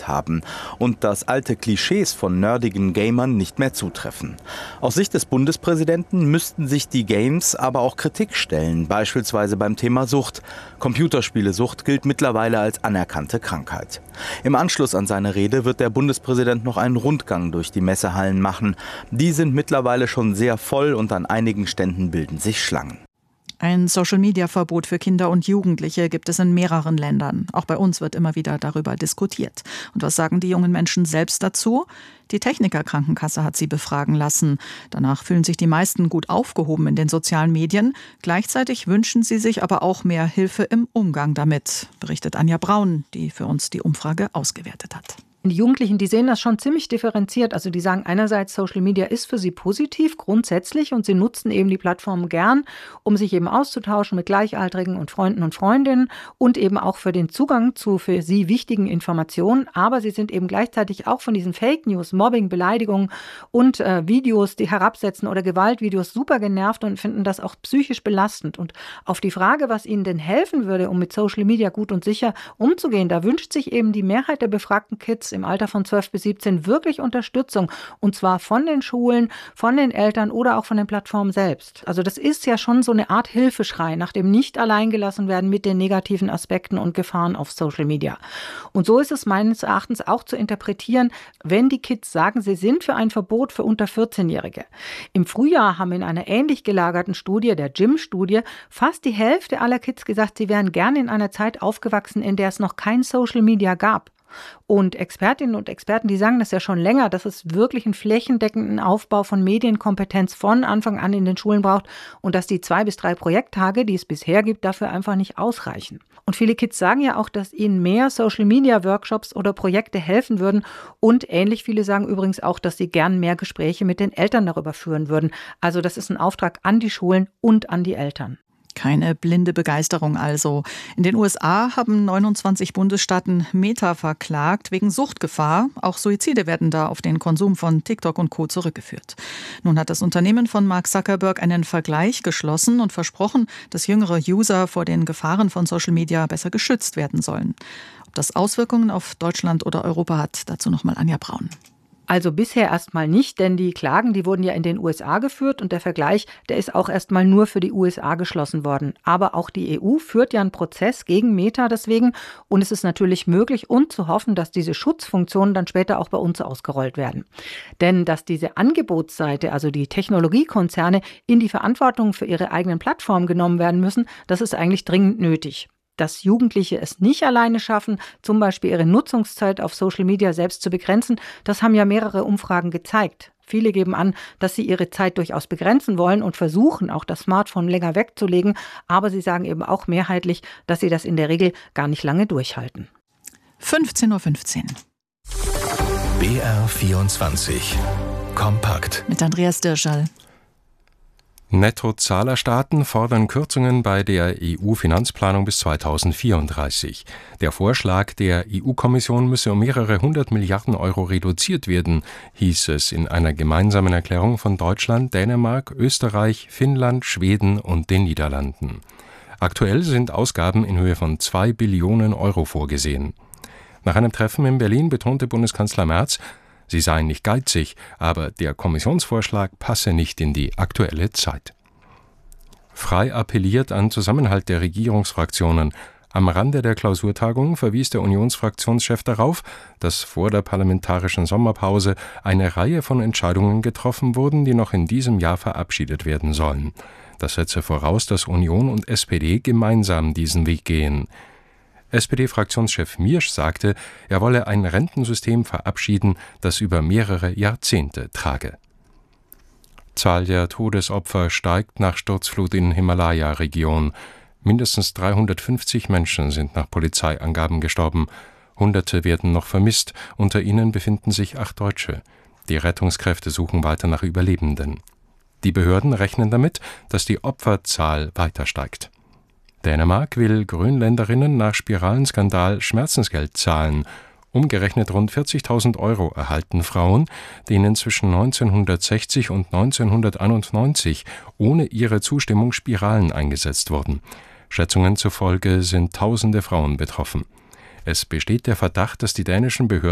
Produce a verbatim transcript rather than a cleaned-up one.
entwickelt haben und dass alte Klischees von nerdigen Gamern nicht mehr zutreffen. Aus Sicht des Bundespräsidenten müssten sich die Games aber auch Kritik stellen, beispielsweise beim Thema Sucht. Computerspielesucht gilt mittlerweile als anerkannte Krankheit. Im Anschluss an seine Rede wird der Bundespräsident noch einen Rundgang durch die Messehallen machen. Die sind mittlerweile schon sehr voll und an einigen Ständen bilden sich Schlangen. Ein Social-Media-Verbot für Kinder und Jugendliche gibt es in mehreren Ländern. Auch bei uns wird immer wieder darüber diskutiert. Und was sagen die jungen Menschen selbst dazu? Die Techniker-Krankenkasse hat sie befragen lassen. Danach fühlen sich die meisten gut aufgehoben in den sozialen Medien. Gleichzeitig wünschen sie sich aber auch mehr Hilfe im Umgang damit, berichtet Anja Braun, die für uns die Umfrage ausgewertet hat. Die Jugendlichen, die sehen das schon ziemlich differenziert. Also die sagen einerseits, Social Media ist für sie positiv, grundsätzlich, und sie nutzen eben die Plattformen gern, um sich eben auszutauschen mit Gleichaltrigen und Freunden und Freundinnen und eben auch für den Zugang zu für sie wichtigen Informationen. Aber sie sind eben gleichzeitig auch von diesen Fake News, Mobbing, Beleidigungen und äh, Videos, die herabsetzen oder Gewaltvideos super genervt und finden das auch psychisch belastend. Und auf die Frage, was ihnen denn helfen würde, um mit Social Media gut und sicher umzugehen, da wünscht sich eben die Mehrheit der befragten Kids im Alter von zwölf bis siebzehn wirklich Unterstützung, und zwar von den Schulen, von den Eltern oder auch von den Plattformen selbst. Also das ist ja schon so eine Art Hilfeschrei nach dem nicht alleingelassen werden mit den negativen Aspekten und Gefahren auf Social Media. Und so ist es meines Erachtens auch zu interpretieren, wenn die Kids sagen, sie sind für ein Verbot für unter vierzehn-Jährige. Im Frühjahr haben in einer ähnlich gelagerten Studie, der J I M-Studie, fast die Hälfte aller Kids gesagt, sie wären gerne in einer Zeit aufgewachsen, in der es noch kein Social Media gab. Und Expertinnen und Experten, die sagen das ja schon länger, dass es wirklich einen flächendeckenden Aufbau von Medienkompetenz von Anfang an in den Schulen braucht und dass die zwei bis drei Projekttage, die es bisher gibt, dafür einfach nicht ausreichen. Und viele Kids sagen ja auch, dass ihnen mehr Social-Media-Workshops oder Projekte helfen würden, und ähnlich viele sagen übrigens auch, dass sie gern mehr Gespräche mit den Eltern darüber führen würden. Also das ist ein Auftrag an die Schulen und an die Eltern. Keine blinde Begeisterung also. In den U S A haben neunundzwanzig Bundesstaaten Meta verklagt wegen Suchtgefahr. Auch Suizide werden da auf den Konsum von TikTok und Co. zurückgeführt. Nun hat das Unternehmen von Mark Zuckerberg einen Vergleich geschlossen und versprochen, dass jüngere User vor den Gefahren von Social Media besser geschützt werden sollen. Ob das Auswirkungen auf Deutschland oder Europa hat, dazu nochmal Anja Braun. Also bisher erstmal nicht, denn die Klagen, die wurden ja in den U S A geführt und der Vergleich, der ist auch erstmal nur für die U S A geschlossen worden. Aber auch die E U führt ja einen Prozess gegen Meta deswegen, und es ist natürlich möglich und zu hoffen, dass diese Schutzfunktionen dann später auch bei uns ausgerollt werden. Denn dass diese Angebotsseite, also die Technologiekonzerne, in die Verantwortung für ihre eigenen Plattformen genommen werden müssen, das ist eigentlich dringend nötig. Dass Jugendliche es nicht alleine schaffen, zum Beispiel ihre Nutzungszeit auf Social Media selbst zu begrenzen, das haben ja mehrere Umfragen gezeigt. Viele geben an, dass sie ihre Zeit durchaus begrenzen wollen und versuchen, auch das Smartphone länger wegzulegen. Aber sie sagen eben auch mehrheitlich, dass sie das in der Regel gar nicht lange durchhalten. fünfzehn Uhr fünfzehn. B R vierundzwanzig. Kompakt. Mit Andreas Dirschall. Nettozahlerstaaten fordern Kürzungen bei der E U-Finanzplanung bis zweitausendvierunddreißig. Der Vorschlag der E U-Kommission müsse um mehrere hundert Milliarden Euro reduziert werden, hieß es in einer gemeinsamen Erklärung von Deutschland, Dänemark, Österreich, Finnland, Schweden und den Niederlanden. Aktuell sind Ausgaben in Höhe von zwei Billionen Euro vorgesehen. Nach einem Treffen in Berlin betonte Bundeskanzler Merz, sie seien nicht geizig, aber der Kommissionsvorschlag passe nicht in die aktuelle Zeit. Frei appelliert an Zusammenhalt der Regierungsfraktionen. Am Rande der Klausurtagung verwies der Unionsfraktionschef darauf, dass vor der parlamentarischen Sommerpause eine Reihe von Entscheidungen getroffen wurden, die noch in diesem Jahr verabschiedet werden sollen. Das setze voraus, dass Union und S P D gemeinsam diesen Weg gehen. S P D-Fraktionschef Miersch sagte, er wolle ein Rentensystem verabschieden, das über mehrere Jahrzehnte trage. Zahl der Todesopfer steigt nach Sturzflut in Himalaya-Region. Mindestens dreihundertfünfzig Menschen sind nach Polizeiangaben gestorben. Hunderte werden noch vermisst, unter ihnen befinden sich acht Deutsche. Die Rettungskräfte suchen weiter nach Überlebenden. Die Behörden rechnen damit, dass die Opferzahl weiter steigt. Dänemark will Grönländerinnen nach Spiralenskandal Schmerzensgeld zahlen. Umgerechnet rund vierzigtausend Euro erhalten Frauen, denen zwischen neunzehnhundertsechzig und neunzehnhunderteinundneunzig ohne ihre Zustimmung Spiralen eingesetzt wurden. Schätzungen zufolge sind tausende Frauen betroffen. Es besteht der Verdacht, dass die dänischen Behörden